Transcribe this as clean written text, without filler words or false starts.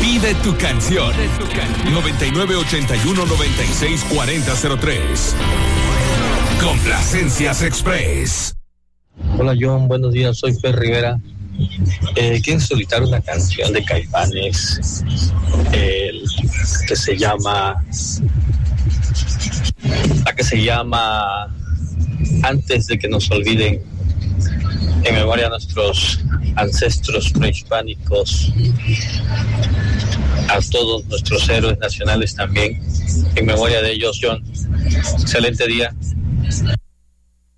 Pide tu canción. 9981-964003. Complacencias Express. Hola John, buenos días, soy Fer Rivera. Quiero solicitar una canción de Caifanes que se llama Antes de que nos olviden, en memoria de nuestros ancestros prehispánicos, a todos nuestros héroes nacionales también, en memoria de ellos. John, excelente día.